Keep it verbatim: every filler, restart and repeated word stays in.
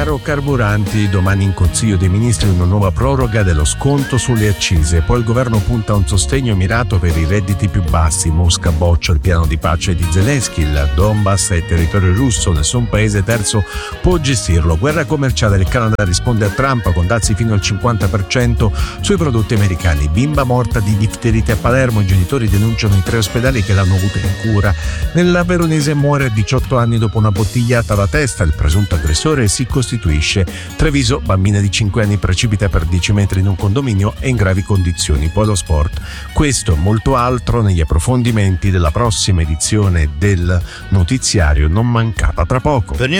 Caro carburanti, domani in Consiglio dei Ministri una nuova proroga dello sconto sulle accise. Poi il governo punta a un sostegno mirato per i redditi più bassi. Mosca boccia il piano di pace di Zelensky. Il Donbass è territorio russo, nessun paese terzo può gestirlo. Guerra commerciale, il Canada risponde a Trump con dazi fino al cinquanta per cento sui prodotti americani. Bimba morta di difterite a Palermo, i genitori denunciano i tre ospedali che l'hanno avuta in cura. Nella Veronese muore a diciotto anni dopo una bottigliata alla testa, il presunto aggressore si costituisce. Treviso, bambina di cinque anni precipita per dieci metri in un condominio e in gravi condizioni. Poi lo sport. Questo e molto altro negli approfondimenti della prossima edizione del notiziario, non mancata tra poco.